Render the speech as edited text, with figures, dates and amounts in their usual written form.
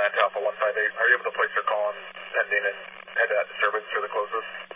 Atlanta Alpha 158. Are you able to place your call on pending and head to that disturbance or the closest?